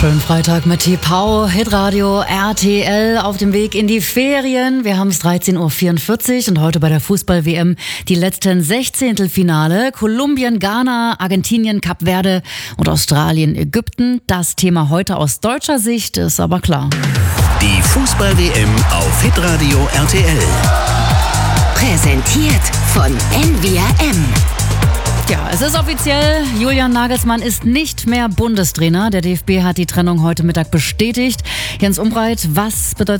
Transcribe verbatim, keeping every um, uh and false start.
Schönen Freitag mit T-Pau, Hitradio R T L auf dem Weg in die Ferien. Wir haben es dreizehn Uhr vierundvierzig und heute bei der Fußball-W M die letzten Sechzehntelfinale. Kolumbien, Ghana, Argentinien, Kap Verde und Australien, Ägypten. Das Thema heute aus deutscher Sicht ist aber klar. Die Fußball-W M auf Hitradio R T L. Präsentiert von N V R M. Ja, es ist offiziell, Julian Nagelsmann ist nicht mehr Bundestrainer. Der D F B hat die Trennung heute Mittag bestätigt. Jens Umbreit, was bedeutet